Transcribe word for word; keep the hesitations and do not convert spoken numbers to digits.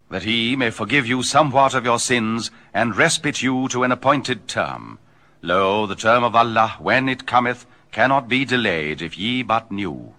that he may forgive you somewhat of your sins, and respite you to an appointed term. Lo, the term of Allah, when it cometh, cannot be delayed, if ye but knew.